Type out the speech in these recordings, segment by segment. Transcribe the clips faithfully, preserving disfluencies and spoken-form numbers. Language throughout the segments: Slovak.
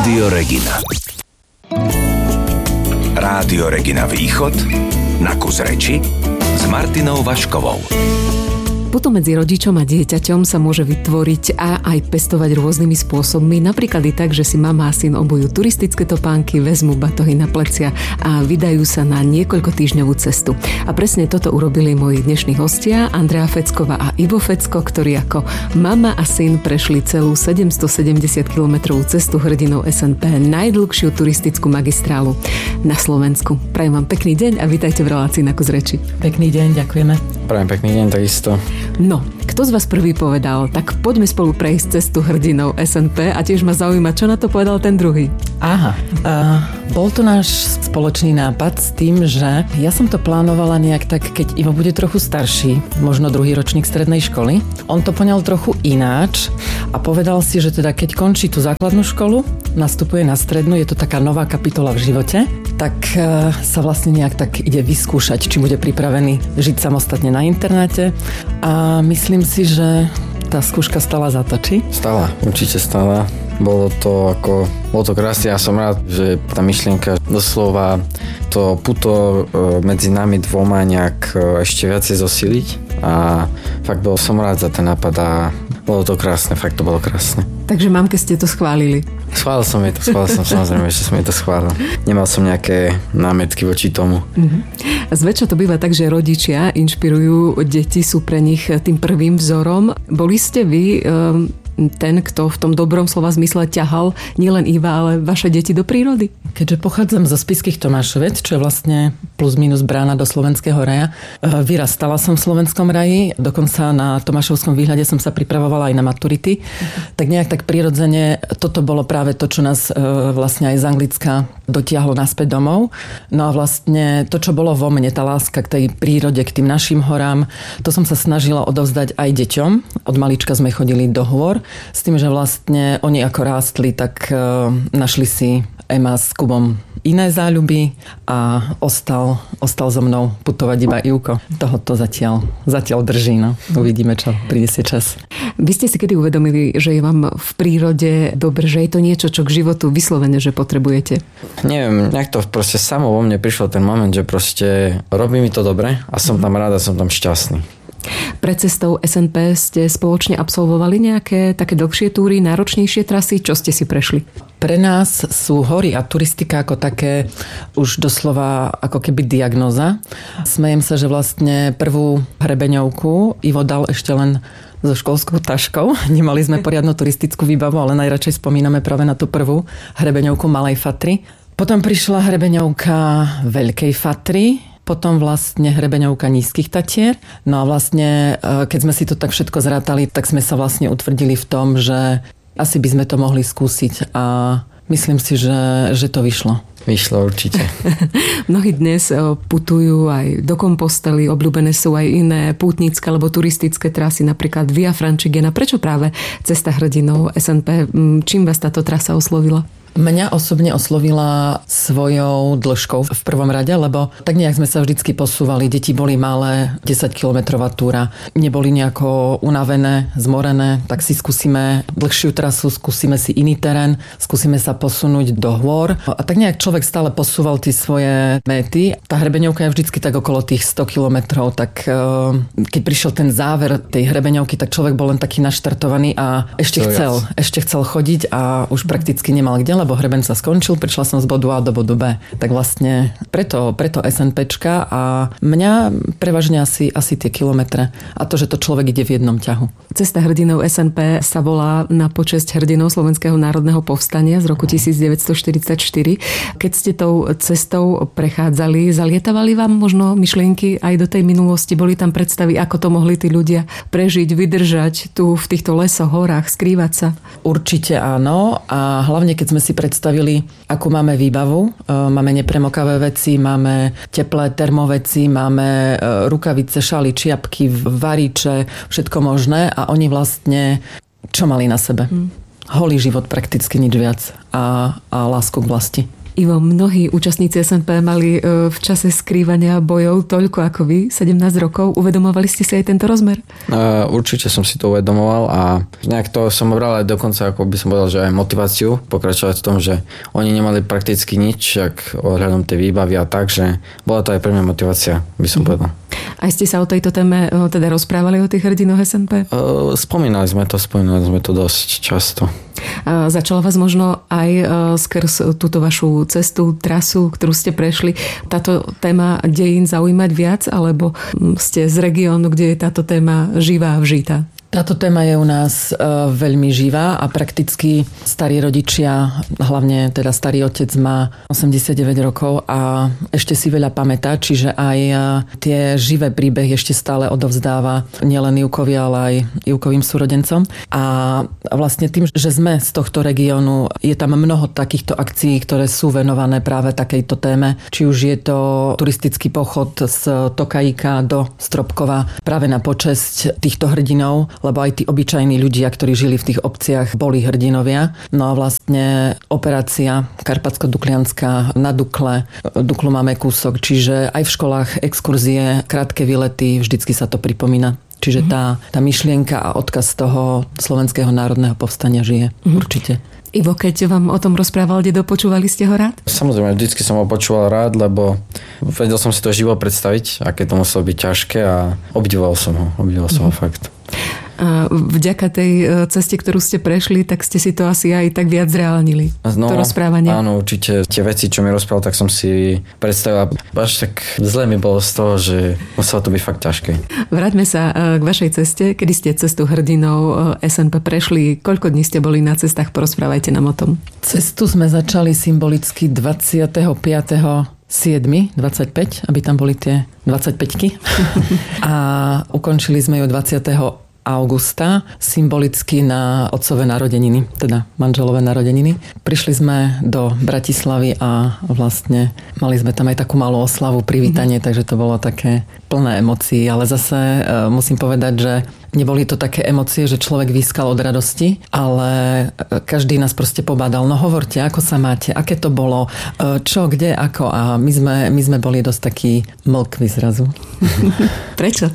Rádio Regina. Rádio Regina Východ na kus reči s Martinou Vaškovou. Potom medzi rodičom a dieťaťom sa môže vytvoriť a aj pestovať rôznymi spôsobmi. Napríklad i tak, že si mama a syn obujú turistické topánky, vezmú batohy na plecia a vydajú sa na niekoľko týždňovú cestu. A presne toto urobili moji dnešní hostia, Andrea Fecková a Ivo Fecko, ktorí ako mama a syn prešli celú sedemstosedemdesiat kilometrovú cestu hrdinou es en pé, najdlhšiu turistickú magistrálu na Slovensku. Prajem vám pekný deň a vítajte v relácii Na kus reči. Pekný deň, ďakujeme. Prajem pekný deň, takisto. No, kto z vás prvý povedal? Tak poďme spolu prejsť cestu hrdinou es en pé a tiež ma zaujíma, čo na to povedal ten druhý. Aha, uh, bol to náš spoločný nápad s tým, že ja som to plánovala nejak tak, keď Ivo bude trochu starší, možno druhý ročník strednej školy. On to poňal trochu ináč a povedal si, že teda keď končí tú základnú školu, nastupuje na strednú, je to taká nová kapitola v živote, tak uh, sa vlastne nejak tak ide vyskúšať, či bude pripravený žiť samostatne na internáte. A myslím si, že tá skúška stala za to, či? Stala, určite stala. Bolo to ako, bolo to krásne. Ja som rád, že tá myšlienka doslova to puto medzi nami dvoma nejak ešte viacej zosiliť. A fakt bol som rád za ten nápad a bolo to krásne, fakt to bolo krásne. Takže mamke ste to schválili? Schválil som jej to, schválil som samozrejme, že som jej to schválil. Nemal som nejaké námietky voči tomu. Uh-huh. Zväčša to býva tak, že rodičia inšpirujú deti, sú pre nich tým prvým vzorom. Boli ste vy um, ten, kto v tom dobrom slova zmysle ťahal nielen Iva, ale vaše deti do prírody? Keďže pochádzam zo Spišských Tomášoviec, čo je vlastne plus minus brána do Slovenského raja, vyrastala som v Slovenskom raji, dokonca na Tomášovskom výhľade som sa pripravovala aj na maturity, uh-huh. tak nejak tak prirodzene toto bolo práve to, čo nás vlastne aj z Anglicka dotiahlo naspäť domov. No a vlastne to, čo bolo vo mne, tá láska k tej prírode, k tým našim horám, to som sa snažila odovzdať aj deťom. Od malička sme chodili do hôr, s tým, že vlastne oni ako rástli, tak uh, našli si Ema s Kubom iné záľuby a ostal, ostal so mnou putovať iba Ivko. Toho to zatiaľ, zatiaľ drží. No. Uvidíme, čo príde si čas. Vy ste si kedy uvedomili, že je vám v prírode dobre, že je to niečo, čo k životu vyslovene, že potrebujete? Neviem, nejak to proste samo vo mne prišlo ten moment, že proste robí mi to dobre a som tam rád a som tam šťastný. Pred cestou es en pé ste spoločne absolvovali nejaké také dlhšie túry, náročnejšie trasy? Čo ste si prešli? Pre nás sú hory a turistika ako také už doslova ako keby diagnóza. Smejem sa, že vlastne prvú hrebeňovku Ivo dal ešte len so školskou taškou. Nemali sme poriadnu turistickú výbavu, ale najradšej spomíname práve na tú prvú hrebeňovku Malej Fatry. Potom prišla hrebeňovka Veľkej Fatry, potom vlastne hrebeňovka Nízkych Tatier. No a vlastne, keď sme si to tak všetko zrátali, tak sme sa vlastne utvrdili v tom, že asi by sme to mohli skúsiť a myslím si, že, že to vyšlo. Vyšlo určite. Mnohí dnes putujú aj do Kompostely, obľúbené sú aj iné pútnické alebo turistické trasy, napríklad Via Francigena. Prečo práve cesta hrdinou es en pé? Čím vás táto trasa oslovila? Mňa osobne oslovila svojou dĺžkou v prvom rade, lebo tak nejak sme sa vždycky posúvali. Deti boli malé, desaťkilometrová túra. Neboli nejako unavené, zmorené, tak si skúsime dlhšiu trasu, skúsime si iný terén, skúsime sa posunúť do hôr. A tak nejak človek stále posúval tie svoje méty. Tá hrebeňovka je vždycky tak okolo tých sto kilometrov, tak keď prišiel ten záver tej hrebeňovky, tak človek bol len taký naštartovaný a ešte chcel, ešte chcel chodiť a už prakticky nemal kde, lebo hreben sa skončil, prišla som z bodu A do bodu B. Tak vlastne preto, preto SNPčka a mňa prevažne asi, asi tie kilometre a to, že to človek ide v jednom ťahu. Cesta hrdinou es en pé sa volá na počesť hrdinov Slovenského národného povstania z roku devätnásťstoštyridsaťštyri. Keď ste tou cestou prechádzali, zalietavali vám možno myšlienky aj do tej minulosti? Boli tam predstavy, ako to mohli tí ľudia prežiť, vydržať tu v týchto lesoch, horách, skrývať sa? Určite áno a hlavne keď sme si predstavili, akú máme výbavu. Máme nepremokavé veci, máme teplé termoveci, máme rukavice, šaly, čiapky, varíče, všetko možné a oni vlastne čo mali na sebe? Hmm. Holý život, prakticky nič viac a, a lásku k vlasti. Ivo, mnohí účastníci es en pé mali v čase skrývania bojov toľko ako vy, sedemnásť rokov. Uvedomovali ste si aj tento rozmer? Uh, určite som si to uvedomoval a nejak to som bral aj dokonca, ako by som povedal, že aj motiváciu pokračovať v tom, že oni nemali prakticky nič, ak ohľadom tej výbavy a tak, že bola to aj pre mňa motivácia, by som mm. povedal. Aj ste sa o tejto téme teda rozprávali o tých hrdinoch es en pé? Uh, spomínali sme to, spomínali sme to dosť často. Uh, začala vás možno aj uh, skrz túto vašu cestu, trasu, ktorú ste prešli, táto téma dejín zaujímať viac, alebo ste z regiónu, kde je táto téma živá a vžitá? Táto téma je u nás uh, veľmi živá a prakticky starí rodičia, hlavne teda starý otec má osemdesiatdeväť rokov a ešte si veľa pamätá, čiže aj uh, tie živé príbehy ešte stále odovzdáva nielen Ivkovi, ale aj Ivkovým súrodencom. A vlastne tým, že sme z tohto regiónu, je tam mnoho takýchto akcií, ktoré sú venované práve takejto téme. Či už je to turistický pochod z Tokajíka do Stropkova práve na počesť týchto hrdinov, lebo aj tí obyčajní ľudia, ktorí žili v tých obciach, boli hrdinovia. No a vlastne operácia Karpatsko-Duklianská na Dukle. Duklu máme kúsok, čiže aj v školách exkurzie, krátke výlety, vždycky sa to pripomína. Čiže tá, tá myšlienka a odkaz toho Slovenského národného povstania žije. Mm-hmm. Určite. Ivo, keď vám o tom rozprával dedo, počúvali ste ho rád? Samozrejme, vždycky som ho počúval rád, lebo vedel som si to živo predstaviť, aké to muselo byť ťažké a obdivoval som ho. Obdivoval som mm-hmm. ho fakt. A vďaka tej ceste, ktorú ste prešli, tak ste si to asi aj tak viac zreálnili. No, to rozprávanie. Áno, určite. Tie veci, čo mi rozprával, tak som si predstavila. Až tak zle mi bolo z toho, že muselo to byť fakt ťažké. Vráťme sa k vašej ceste. Kedy ste cestu hrdinov es en pé prešli? Koľko dní ste boli na cestách? Porozprávajte nám o tom. Cestu sme začali symbolicky dvadsiateho piateho siedmeho dvadsaťpäť, aby tam boli tie dvadsaťpäťky. A ukončili sme ju dvadsiateho augusta, symbolicky na otcové narodeniny, teda manželové narodeniny. Prišli sme do Bratislavy a vlastne mali sme tam aj takú malú oslavu, privítanie, mm-hmm. takže to bolo také plné emócií, ale zase e, musím povedať, že neboli to také emócie, že človek vyskal od radosti, ale každý nás proste pobádal. No hovorte, ako sa máte, aké to bolo, čo, kde, ako. A my sme, my sme boli dosť takí mlkví zrazu. Prečo?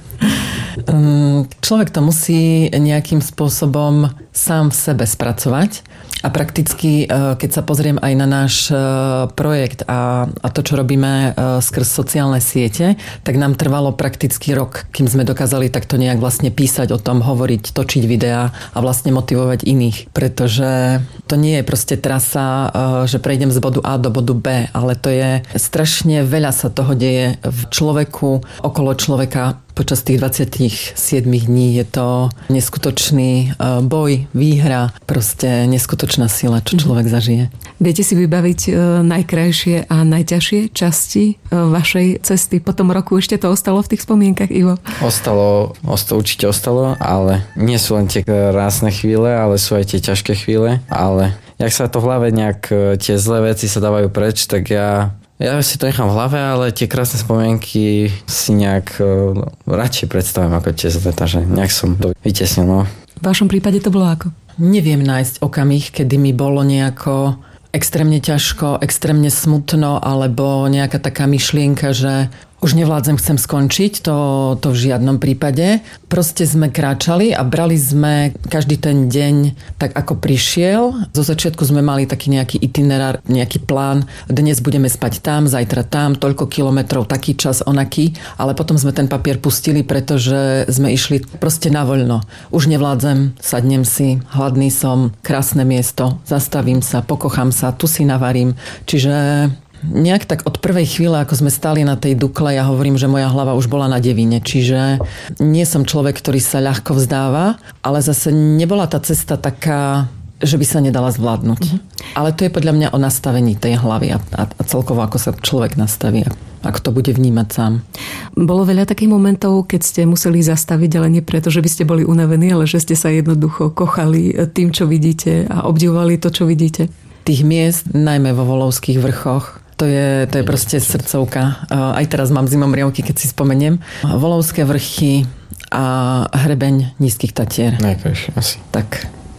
Človek to musí nejakým spôsobom sám v sebe spracovať. A prakticky, keď sa pozriem aj na náš projekt a, a to, čo robíme skrz sociálne siete, tak nám trvalo prakticky rok, kým sme dokázali takto nejak vlastne písať o tom, hovoriť, točiť videá a vlastne motivovať iných. Pretože to nie je proste trasa, že prejdem z bodu A do bodu B, ale to je strašne veľa sa toho deje v človeku, okolo človeka. Počas tých dvadsaťsedem dní je to neskutočný boj, výhra, proste neskutočná sila, čo človek zažije. Viete si vybaviť najkrajšie a najťažšie časti vašej cesty? Po tom roku ešte to ostalo v tých spomienkach, Ivo? Ostalo, ostalo, určite ostalo, ale nie sú len tie krásne chvíle, ale sú aj tie ťažké chvíle, ale jak sa to v hlave nejak tie zlé veci sa dávajú preč, tak ja Ja si to nechám v hlave, ale tie krásne spomienky si nejak no, radšej predstavím ako tie zlé, takže nejak som to vytiesnil. No. V vašom prípade to bolo ako? Neviem nájsť okamih, kedy mi bolo nejako extrémne ťažko, extrémne smutno, alebo nejaká taká myšlienka, že už nevládzem, chcem skončiť, to, to v žiadnom prípade. Proste sme kráčali a brali sme každý ten deň tak, ako prišiel. Zo začiatku sme mali taký nejaký itinerár, nejaký plán. Dnes budeme spať tam, zajtra tam, toľko kilometrov, taký čas, onaký. Ale potom sme ten papier pustili, pretože sme išli proste na voľno. Už nevládzem, sadnem si, hladný som, krásne miesto, zastavím sa, pokochám sa, tu si navarím. Čiže nejak tak od prvej chvíle, ako sme stáli na tej Dukle, ja hovorím, že moja hlava už bola na devine. Čiže nie som človek, ktorý sa ľahko vzdáva, ale zase nebola tá cesta taká, že by sa nedala zvládnuť. Mm-hmm. Ale to je podľa mňa o nastavení tej hlavy a, a, a celkovo, ako sa človek nastaví, ako to bude vnímať sám. Bolo veľa takých momentov, keď ste museli zastaviť, ale nie preto, že by ste boli unavení, ale že ste sa jednoducho kochali tým, čo vidíte a obdivovali to, čo vidíte. Tých miest, najmä vo Volovských vrchoch, To je, to je proste srdcovka. Aj teraz mám zimomriavky, keď si spomeniem. Volovské vrchy a hrebeň Nízkych Tatier. Najkrajšie asi. Tak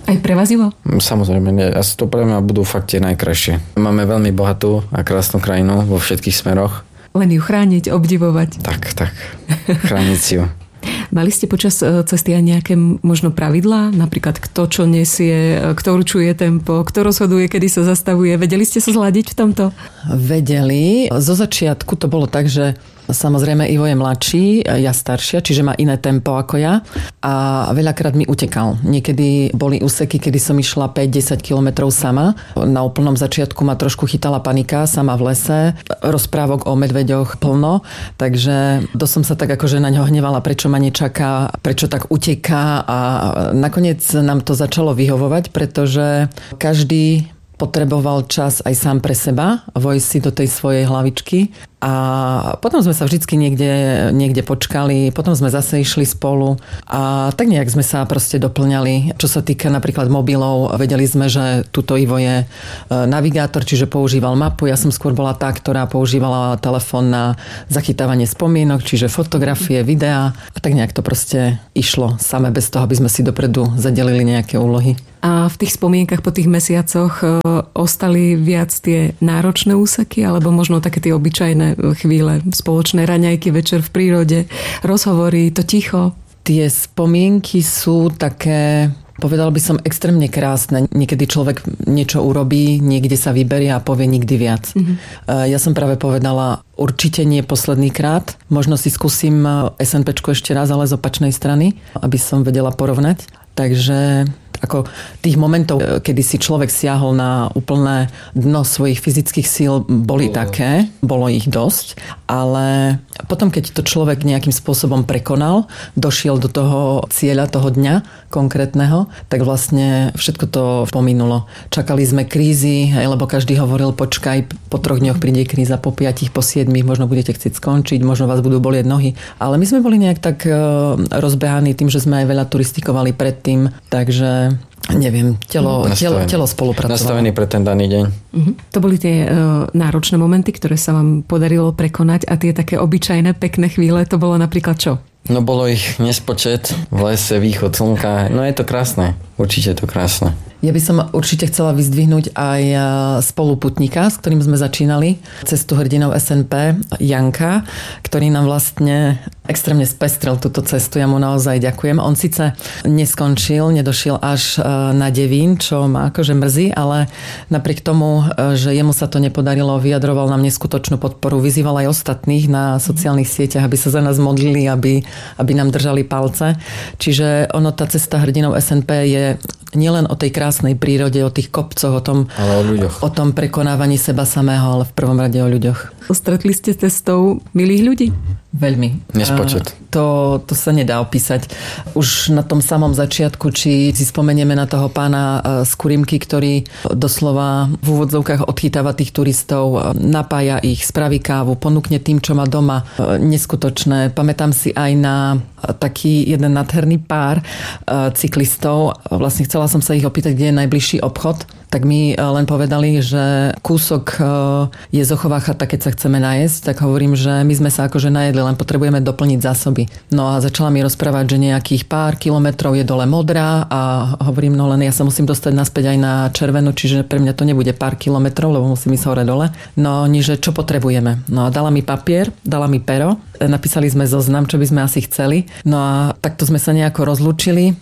Aj prevazivo? Samozrejme, nie. Asi to pre mňa budú fakt tie najkrajšie. Máme veľmi bohatú a krásnu krajinu vo všetkých smeroch. Len ju chrániť, obdivovať. Tak, tak. Chrániť si ju. Mali ste počas cesty aj nejaké možno pravidlá? Napríklad kto čo nesie, kto určuje tempo, kto rozhoduje, kedy sa zastavuje. Vedeli ste sa zladiť v tomto? Vedeli. Zo začiatku to bolo tak, že samozrejme Ivo je mladší, ja staršia, čiže má iné tempo ako ja a veľakrát mi utekal. Niekedy boli úseky, kedy som išla päť desať kilometrov sama. Na úplnom začiatku ma trošku chytala panika sama v lese. Rozprávok o medveďoch plno, takže to som sa tak akože na ňo hnevala, prečo ma nečaká, prečo tak uteká a nakoniec nám to začalo vyhovovať, pretože každý potreboval čas aj sám pre seba, vojsť si do tej svojej hlavičky a potom sme sa vždycky niekde, niekde počkali, potom sme zase išli spolu a tak nejak sme sa proste doplňali. Čo sa týka napríklad mobilov, vedeli sme, že tuto Ivo je navigátor, čiže používal mapu, ja som skôr bola tá, ktorá používala telefón na zachytávanie spomienok, čiže fotografie, videá a tak nejak to proste išlo same bez toho, aby sme si dopredu zadelili nejaké úlohy. A v tých spomienkach po tých mesiacoch ostali viac tie náročné úseky alebo možno také tie obyčajné chvíle, spoločné raňajky, večer v prírode, rozhovory, to ticho? Tie spomienky sú také, povedal by som, extrémne krásne. Niekedy človek niečo urobí, niekde sa vyberie a povie nikdy viac. Mm-hmm. Ja som práve povedala, určite nie posledný krát. Možno si skúsim SNPčku ešte raz, ale z opačnej strany, aby som vedela porovnať. Takže ako tých momentov, kedy si človek siahol na úplné dno svojich fyzických síl, boli také, bolo ich dosť, ale potom, keď to človek nejakým spôsobom prekonal, došiel do toho cieľa toho dňa konkrétneho, tak vlastne všetko to pominulo. Čakali sme krízy, lebo každý hovoril, počkaj, po troch dňoch príde kríza, po piatich, po siedmich, možno budete chcieť skončiť, možno vás budú bolieť nohy. Ale my sme boli nejak tak rozbehaní tým, že sme aj veľa turistikovali predtým, takže neviem, telo, telo, telo spolupracovalo. Nastavený pre ten daný deň. Uh-huh. To boli tie uh, náročné momenty, ktoré sa vám podarilo prekonať a tie také obyčajné pekné chvíle, to bolo napríklad čo? No bolo ich nespočet, v lese, východ slnka, no je to krásne, určite je to krásne. Ja by som určite chcela vyzdvihnúť aj spoluputníka, s ktorým sme začínali cestu hrdinov es en pé, Janka, ktorý nám vlastne extrémne spestrel túto cestu. Ja mu naozaj ďakujem. On síce neskončil, nedošiel až na Devín, čo ma akože mrzí, ale napriek tomu, že jemu sa to nepodarilo, vyjadroval nám neskutočnú podporu. Vyzýval aj ostatných na sociálnych sieťach, aby sa za nás modlili, aby, aby nám držali palce. Čiže ono, tá cesta hrdinov es en pé je nielen o tej krásnej prírode, o tých kopcoch, o tom, ale o ľuďoch. O tom prekonávaní seba samého, ale v prvom rade o ľuďoch. Stretli ste cestou milých ľudí? Veľmi. Nespočet. To, to sa nedá opísať. Už na tom samom začiatku, či si spomenieme na toho pána z Kurimky, ktorý doslova v úvodzovkách odchytáva tých turistov, napája ich, spraví kávu, ponúkne tým, čo má doma. Neskutočné. Pamätám si aj na taký jeden nádherný pár cyklistov. Vlastne chcela som sa ich opýtať, kde je najbližší obchod. Tak mi len povedali, že kúsok je Zochová chata, keď sa chceme najesť. Tak hovorím, že my sme sa akože najedli, len potrebujeme doplniť zásoby. No a začala mi rozprávať, že nejakých pár kilometrov je dole Modrá a hovorím, no len ja sa musím dostať naspäť aj na Červenú, čiže pre mňa to nebude pár kilometrov, lebo musím ísť hore dole. No niže, čo potrebujeme? No a dala mi papier, dala mi pero, napísali sme zoznam, čo by sme asi chceli. No a takto sme sa nejako rozlúčili,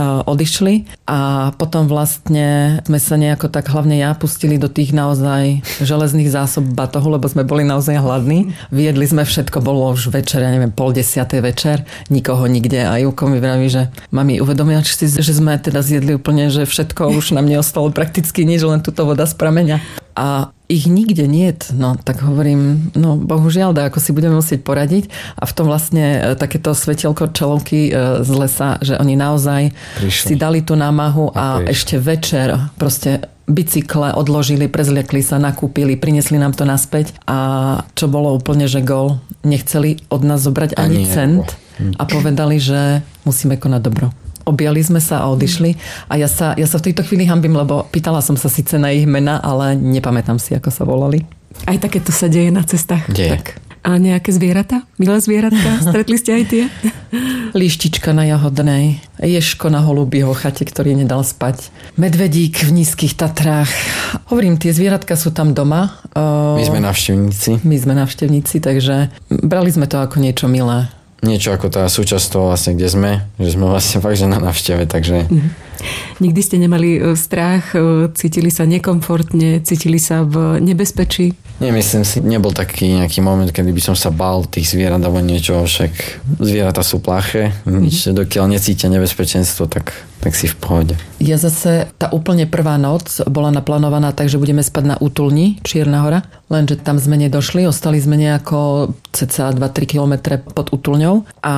odišli a potom vlastne sme sa nejako tak, hlavne ja, pustili do tých naozaj železných zásob batohu, lebo sme boli naozaj hladní. Vyjedli sme všetko, bolo už večer, ja neviem, pol desiatej večer, nikoho nikde a Júko mi vraví, že mami, uvedomiaš si, že sme teda zjedli úplne, že všetko, už nám neostalo prakticky nič, len túto voda z prameňa. A ich nikde niet. No, tak hovorím, no bohužiaľ, da, ako si budeme musieť poradiť. A v tom vlastne takéto svetielko čelovky z lesa, že oni naozaj prišli, si dali tú námahu a, a ešte večer proste bicykle odložili, prezliekli sa, nakúpili, priniesli nám to naspäť a čo bolo úplne, že gól, nechceli od nás zobrať ani, ani cent a povedali, že musíme konať dobro. Objali sme sa a odišli a ja sa, ja sa v tejto chvíli hanbím, lebo pýtala som sa síce na ich mena, ale nepamätám si, ako sa volali. Aj takéto sa deje na cestách. Deje. Tak. A nejaké zvieratá? Milé zvieratka? Stretli ste aj tie? Líštička na Jahodnej, ježko na holubieho chate, ktorý nedal spať, medvedík v Nízkych Tatrách. Hovorím, tie zvieratka sú tam doma. My sme návštevníci. My sme návštevníci, takže brali sme to ako niečo milé. Niečo ako tá súčasť toho vlastne, kde sme, že sme vlastne fakt, že na návšteve, takže... Mhm. Nikdy ste nemali strach, cítili sa nekomfortne, cítili sa v nebezpečí? Nemyslím si, nebol taký nejaký moment, kedy by som sa bál tých zvierat alebo niečo, však zvieratá sú pláche, nič, mm. dokiaľ necítia nebezpečenstvo, tak, tak si v pohode. Ja zase, tá úplne prvá noc bola naplánovaná tak, že budeme spať na útulni Čierna Hora, lenže tam sme nedošli, ostali sme nejako cca dva tri kilometre pod útulňou a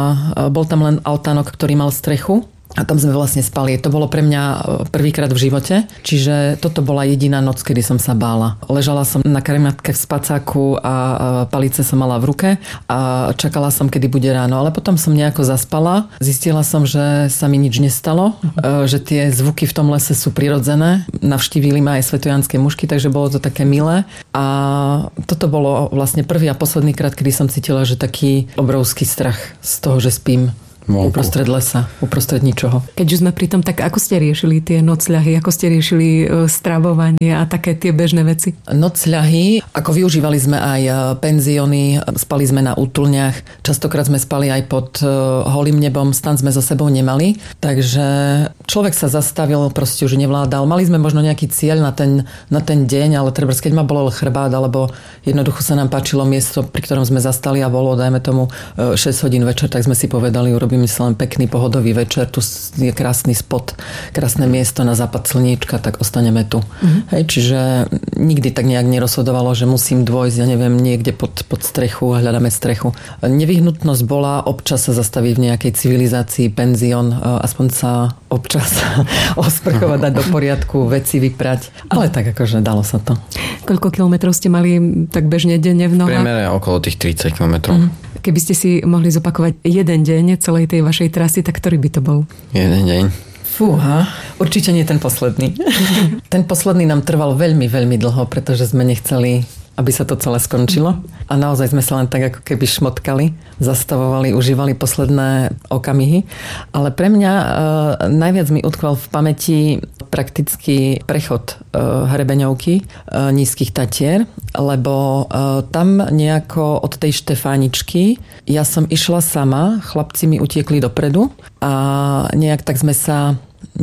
bol tam len altánok, ktorý mal strechu. A tam sme vlastne spali. To bolo pre mňa prvýkrát v živote, čiže toto bola jediná noc, kedy som sa bála. Ležala som na karimatke v spacáku a palice som mala v ruke a čakala som, kedy bude ráno. Ale potom som nejako zaspala. Zistila som, že sa mi nič nestalo, uh-huh. že tie zvuky v tom lese sú prirodzené. Navštívili ma aj svetojanské mušky, takže bolo to také milé. A toto bolo vlastne prvý a posledný krát, kedy som cítila, že taký obrovský strach z toho, že spím. Vonku. Uprostred lesa, uprostred ničoho. Keď už sme pri tom, tak ako ste riešili tie nocľahy, ako ste riešili stravovanie a také tie bežné veci? Nocľahy, ako využívali sme aj penzióny, spali sme na útulniach, častokrát sme spali aj pod holým nebom, stan sme so sebou nemali, takže človek sa zastavil, proste už nevládal. Mali sme možno nejaký cieľ na ten, na ten deň, ale treba, keď ma bolel chrbát, alebo jednoducho sa nám páčilo miesto, pri ktorom sme zastali a bolo, dajme tomu, šesť hodín večer, tak sme si povedali, urobíme si len pekný pohodový večer, tu je krásny spot, krásne miesto na západ slníčka, tak ostaneme tu. Mm-hmm. Hej, čiže nikdy tak nejak nerozhodovalo, že musím dôjsť, ja neviem, niekde pod, pod strechu a hľadáme strechu. Nevyhnutnosť bola občas sa zastaviť v nejakej civilizácii, penzión, aspoň sa občas osprchovať, dať do poriadku, veci vyprať, ale tak akože dalo sa to. Koľko kilometrov ste mali tak bežne denne v nohách? V priemere okolo tých tridsať kilometrov. Mm-hmm. Keby ste si mohli zopakovať jeden deň celej tej vašej trasy, tak ktorý by to bol? Jeden deň. Fúha, určite nie ten posledný. Ten posledný nám trval veľmi, veľmi dlho, pretože sme nechceli, aby sa to celé skončilo. A naozaj sme sa len tak ako keby šmotkali, zastavovali, užívali posledné okamihy. Ale pre mňa e, najviac mi utkvel v pamäti prakticky prechod e, Hrebeňovky, e, Nízkych Tatier, lebo e, tam nejako od tej Štefáničky ja som išla sama, chlapci mi utiekli dopredu a nejak tak sme sa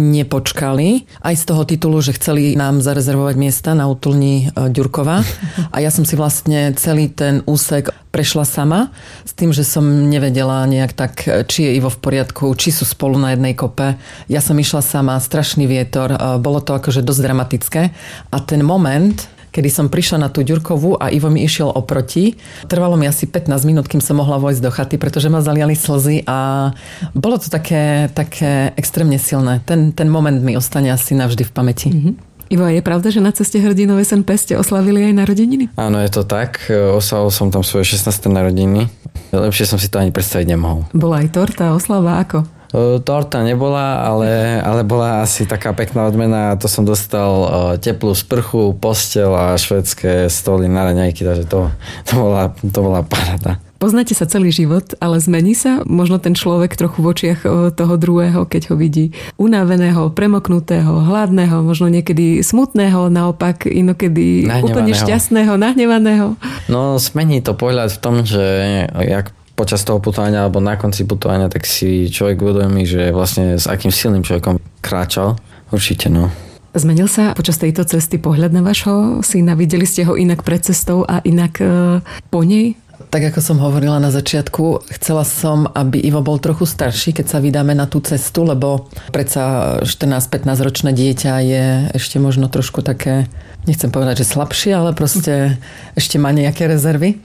nepočkali. Aj z toho titulu, že chceli nám zarezervovať miesta na útulni Ďurkova. A ja som si vlastne celý ten úsek prešla sama s tým, že som nevedela nejak tak, či je Ivo v poriadku, či sú spolu na jednej kope. Ja som išla sama, strašný vietor, bolo to akože dosť dramatické. A ten moment, kedy som prišla na tú Ďurkovú a Ivo mi išiel oproti. Trvalo mi asi pätnásť minút, kým som mohla vojsť do chaty, pretože ma zaliali slzy a bolo to také, také extrémne silné. Ten, ten moment mi ostane asi navždy v pamäti. Mm-hmm. Ivo, je pravda, že na ceste Hrdinov es en pé ste oslavili aj narodeniny? Áno, je to tak. Oslavil som tam svoje šestnáste narodeniny. Lepšie som si to ani predstaviť nemohol. Bola aj torta, oslava, ako? Torta nebola, ale, ale bola asi taká pekná odmena. To som dostal teplú sprchu, posteľ a švédske stoly na raňajky, takže to, to, bola, to bola paráda. Poznáte sa celý život, ale zmení sa možno ten človek trochu v očiach toho druhého, keď ho vidí unaveného, premoknutého, hladného, možno niekedy smutného, naopak inokedy úplne šťastného, nahnevaného. No, zmení to pohľad v tom, že jak počas toho putovania alebo na konci putovania, tak si človek uvedomí, že vlastne s akým silným človekom kráčal. Určite, no. Zmenil sa počas tejto cesty pohľad na vášho syna? Videli ste ho inak pred cestou a inak e, po nej? Tak ako som hovorila na začiatku, chcela som, aby Ivo bol trochu starší, keď sa vydáme na tú cestu, lebo predsa štrnásť pätnásť ročné dieťa je ešte možno trošku také, nechcem povedať, že slabšie, ale proste ešte má nejaké rezervy.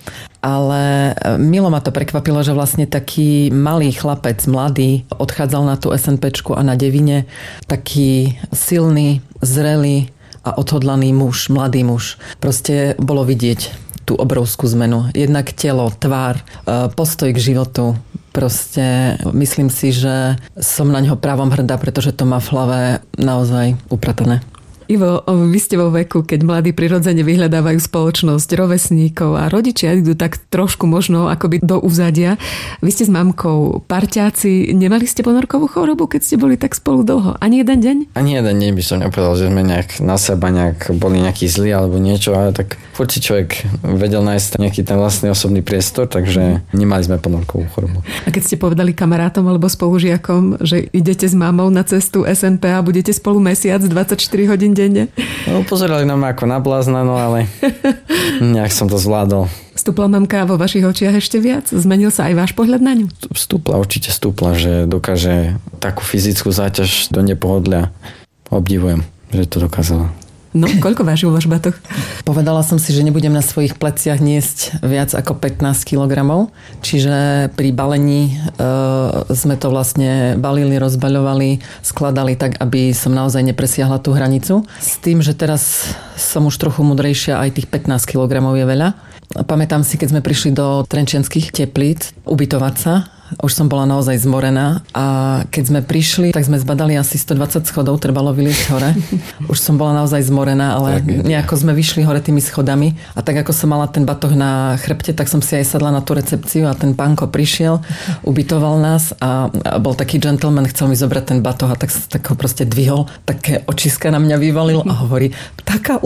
Ale milo ma to prekvapilo, že vlastne taký malý chlapec, mladý, odchádzal na tú es en péčku a na Devine taký silný, zrelý a odhodlaný muž, mladý muž. Proste bolo vidieť tú obrovskú zmenu. Jednak telo, tvár, postoj k životu. Proste myslím si, že som na ňo právom hrdá, pretože to má v hlave naozaj upratané. Ivo, vy ste vo veku, keď mladí prirodzene vyhľadávajú spoločnosť, rovesníkov a rodičia idú tak trošku možno akoby do úzadia. Vy ste s mamkou parťáci, nemali ste ponorkovú chorobu, keď ste boli tak spolu dlho? Ani jeden deň? Ani jeden deň by som nepovedal, že sme nejak na seba nejak boli nejaký zlí alebo niečo, ale tak furt si človek vedel nájsť nejaký ten vlastný osobný priestor, takže nemali sme ponorkovú chorobu. A keď ste povedali kamarátom alebo spolužiakom, že idete s mamou na cestu es en pé a budete spolu mesiac, dvadsaťštyri hodín denne? No, pozerali na mňa ako na blázna, no ale nejak som to zvládol. Stúpla mamka vo vašich očiach ešte viac? Zmenil sa aj váš pohľad na ňu? Stúpla, určite stúpla, že dokáže takú fyzickú záťaž do nepohodlia. Obdivujem, že to dokázala. No, koľko vážil váš batoh? Povedala som si, že nebudem na svojich pleciach niesť viac ako pätnásť kilogramov. Čiže pri balení e, sme to vlastne balili, rozbaľovali, skladali tak, aby som naozaj nepresiahla tú hranicu. S tým, že teraz som už trochu mudrejšia, aj tých pätnásť kilogramov je veľa. Pamätám si, keď sme prišli do trenčianskych teplíc ubytovať sa, už som bola naozaj zmorená a keď sme prišli, tak sme zbadali asi stodvadsať schodov, trebalo vyliesť hore. Už som bola naozaj zmorená, ale nejako sme vyšli hore tými schodami a tak ako som mala ten batoh na chrbte, tak som si aj sadla na tú recepciu a ten pánko prišiel, ubytoval nás a, a bol taký gentleman, chcel mi zobrať ten batoh a tak, tak ho proste dvihol, také očiska na mňa vyvalil a hovorí, taká